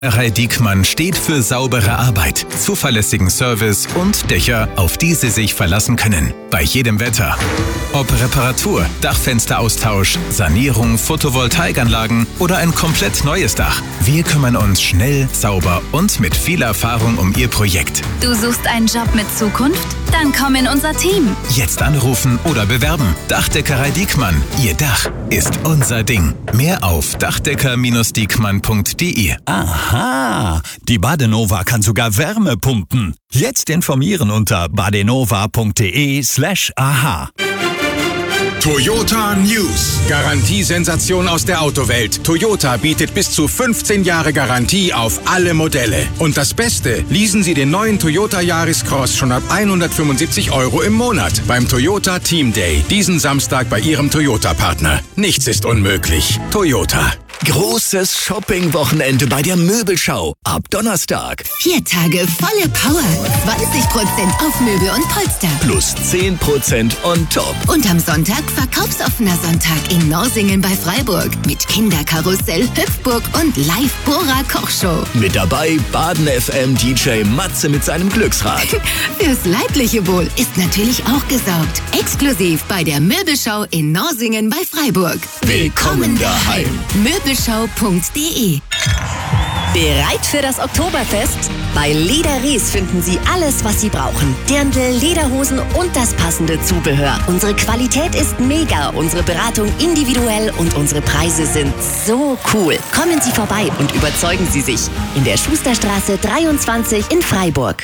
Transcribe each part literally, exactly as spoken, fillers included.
Reederei Diekmann steht für saubere Arbeit, zuverlässigen Service und Dächer, auf die Sie sich verlassen können. Bei jedem Wetter. Ob Reparatur, Dachfensteraustausch, Sanierung, Photovoltaikanlagen oder ein komplett neues Dach. Wir kümmern uns schnell, sauber und mit viel Erfahrung um Ihr Projekt. Du suchst einen Job mit Zukunft? Dann komm in unser Team. Jetzt anrufen oder bewerben. Dachdeckerei Diekmann. Ihr Dach ist unser Ding. Mehr auf dachdecker Bindestrich diekmann punkt de. Aha, die Badenova kann sogar Wärme pumpen. Jetzt informieren unter badenova punkt de slash aha. Toyota News. Garantiesensation aus der Autowelt. Toyota bietet bis zu fünfzehn Jahre Garantie auf alle Modelle. Und das Beste, leasen Sie den neuen Toyota Yaris Cross schon ab hundertfünfundsiebzig Euro im Monat beim Toyota Team Day. Diesen Samstag bei Ihrem Toyota-Partner. Nichts ist unmöglich. Toyota. Großes Shopping-Wochenende bei der Möbelschau. Ab Donnerstag. Vier Tage volle Power. zwanzig Prozent auf Möbel und Polster. Plus zehn Prozent on top. Und am Sonntag verkaufsoffener Sonntag in Norsingen bei Freiburg. Mit Kinderkarussell, Hüpfburg und Live-Bora-Kochshow. Mit dabei Baden F M D J Matze mit seinem Glücksrad. Fürs leibliche Wohl ist natürlich auch gesorgt. Exklusiv bei der Möbelschau in Norsingen bei Freiburg. Willkommen daheim. Möbelschau punkt de. Bereit für das Oktoberfest? Bei Leder Ries finden Sie alles, was Sie brauchen. Dirndl, Lederhosen und das passende Zubehör. Unsere Qualität ist mega, unsere Beratung individuell und unsere Preise sind so cool. Kommen Sie vorbei und überzeugen Sie sich. In der Schusterstraße dreiundzwanzig in Freiburg.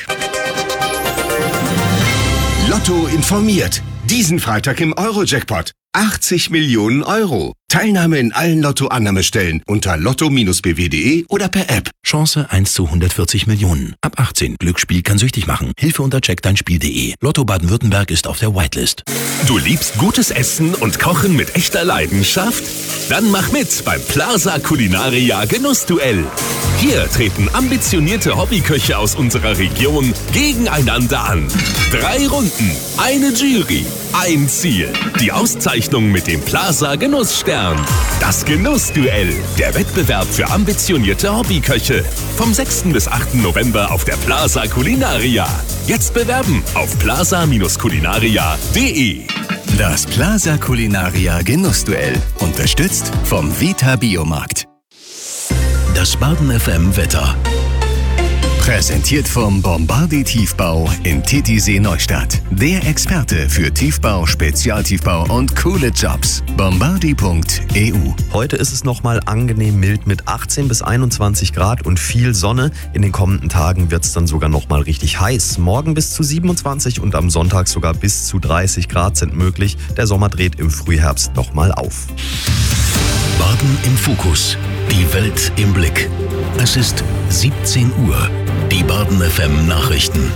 Lotto informiert. Diesen Freitag im Euro-Jackpot. achtzig Millionen Euro. Teilnahme in allen Lotto-Annahmestellen unter lotto Bindestrich b w punkt de oder per App. Chance eins zu hundertvierzig Millionen. Ab achtzehn. Glücksspiel kann süchtig machen. Hilfe unter check dein spiel punkt de. Lotto Baden-Württemberg ist auf der Whitelist. Du liebst gutes Essen und Kochen mit echter Leidenschaft? Dann mach mit beim Plaza Culinaria Genussduell. Hier treten ambitionierte Hobbyköche aus unserer Region gegeneinander an. Drei Runden, eine Jury, ein Ziel. Die Auszeichnung mit dem Plaza Genussstern. Das Genussduell, der Wettbewerb für ambitionierte Hobbyköche. Vom sechsten bis achten November auf der Plaza Culinaria. Jetzt bewerben auf plaza Bindestrich culinaria punkt de. Das Plaza Culinaria Genussduell. Unterstützt vom Vita Biomarkt. Das Baden F M Wetter. Präsentiert vom Bombardier Tiefbau in Titisee Neustadt. Der Experte für Tiefbau, Spezialtiefbau und coole Jobs. bombardier punkt e u. Heute ist es nochmal angenehm mild mit achtzehn bis einundzwanzig Grad und viel Sonne. In den kommenden Tagen wird es dann sogar nochmal richtig heiß. Morgen bis zu siebenundzwanzig und am Sonntag sogar bis zu dreißig Grad sind möglich. Der Sommer dreht im Frühherbst nochmal auf. Baden im Fokus. Die Welt im Blick. Es ist siebzehn Uhr. Die Baden F M Nachrichten.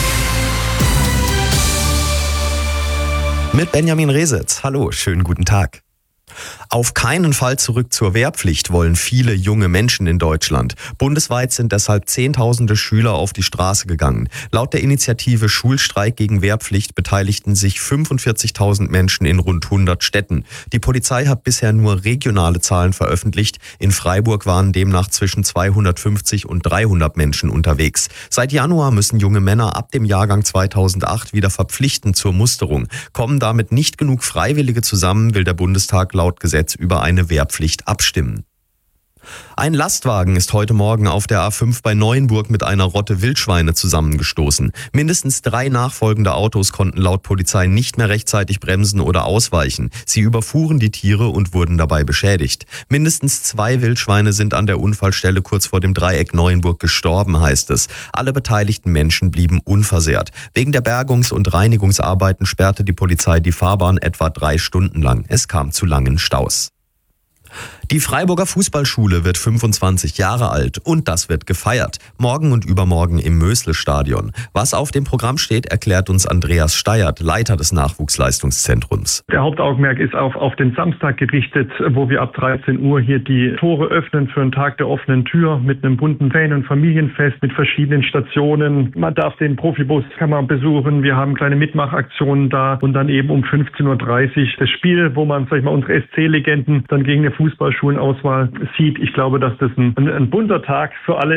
Mit Benjamin Resitz. Hallo, schönen guten Tag. Auf keinen Fall zurück zur Wehrpflicht wollen viele junge Menschen in Deutschland. Bundesweit sind deshalb Zehntausende Schüler auf die Straße gegangen. Laut der Initiative Schulstreik gegen Wehrpflicht beteiligten sich fünfundvierzigtausend Menschen in rund hundert Städten. Die Polizei hat bisher nur regionale Zahlen veröffentlicht. In Freiburg waren demnach zwischen zweihundertfünfzig und dreihundert Menschen unterwegs. Seit Januar müssen junge Männer ab dem Jahrgang zweitausendacht wieder verpflichtend zur Musterung. Kommen damit nicht genug Freiwillige zusammen, will der Bundestag laut Gesetz über eine Wehrpflicht abstimmen. Ein Lastwagen ist heute Morgen auf der A fünf bei Neuenburg mit einer Rotte Wildschweine zusammengestoßen. Mindestens drei nachfolgende Autos konnten laut Polizei nicht mehr rechtzeitig bremsen oder ausweichen. Sie überfuhren die Tiere und wurden dabei beschädigt. Mindestens zwei Wildschweine sind an der Unfallstelle kurz vor dem Dreieck Neuenburg gestorben, heißt es. Alle beteiligten Menschen blieben unversehrt. Wegen der Bergungs- und Reinigungsarbeiten sperrte die Polizei die Fahrbahn etwa drei Stunden lang. Es kam zu langen Staus. Die Freiburger Fußballschule wird fünfundzwanzig Jahre alt und das wird gefeiert. Morgen und übermorgen im Mösle-Stadion. Was auf dem Programm steht, erklärt uns Andreas Steyert, Leiter des Nachwuchsleistungszentrums. Der Hauptaugenmerk ist auf, auf den Samstag gerichtet, wo wir ab dreizehn Uhr hier die Tore öffnen für einen Tag der offenen Tür mit einem bunten Fan- und Familienfest mit verschiedenen Stationen. Man darf den Profibus kann man besuchen. Wir haben kleine Mitmachaktionen da und dann eben um fünfzehn Uhr dreißig das Spiel, wo man, sag ich mal, unsere S C-Legenden dann gegen eine Fußballschule Sonderschulenauswahl sieht. Ich glaube, dass das ein, ein, ein bunter Tag für alle